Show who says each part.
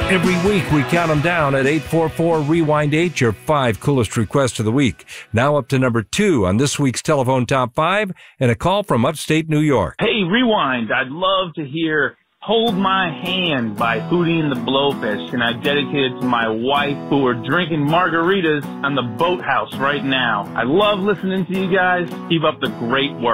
Speaker 1: Every week, we count them down at 844-REWIND-8, your 5 coolest requests of the week. Now up to number 2 on this week's Telephone Top 5, and a call from upstate New York.
Speaker 2: Hey, Rewind, I'd love to hear Hold My Hand by Hootie and the Blowfish, and I dedicate it to my wife who are drinking margaritas on the boathouse right now. I love listening to you guys. Keep up the great work.